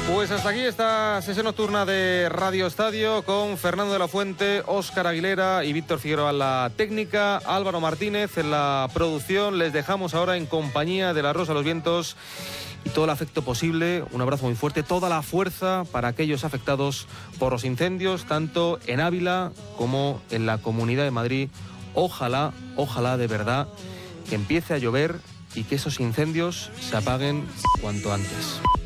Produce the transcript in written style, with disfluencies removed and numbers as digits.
Pues hasta aquí esta sesión nocturna de Radio Estadio con Fernando de la Fuente, Óscar Aguilera y Víctor Figueroa en la técnica, Álvaro Martínez en la producción. Les dejamos ahora en compañía de La Rosa de los Vientos y todo el afecto posible, un abrazo muy fuerte, toda la fuerza para aquellos afectados por los incendios, tanto en Ávila como en la Comunidad de Madrid. Ojalá de verdad que empiece a llover y que esos incendios se apaguen cuanto antes.